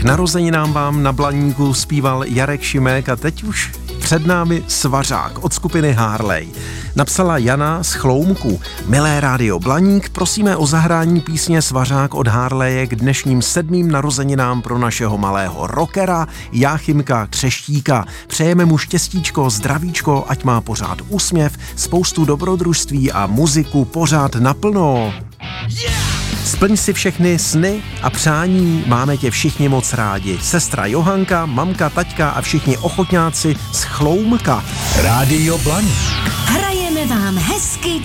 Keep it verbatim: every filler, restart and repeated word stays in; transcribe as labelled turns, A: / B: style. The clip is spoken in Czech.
A: narozeninám vám na Blaníku zpíval Jarek Šimek a teď už před námi Svařák od skupiny Harley. Napsala Jana z Chloumku. Milé rádio Blaník, prosíme o zahrání písně Svařák od Harleje k dnešním sedmým narozeninám pro našeho malého rockera Jáchymka Křeštíka. Přejeme mu štěstíčko, zdravíčko, ať má pořád úsměv, spoustu dobrodružství a muziku pořád naplno. Splň si všechny sny a přání, máme tě všichni moc rádi. Sestra Johanka, mamka, taťka a všichni ochotňáci z Chloumka.
B: Rádio Blaník.
C: Hrajeme vám hezky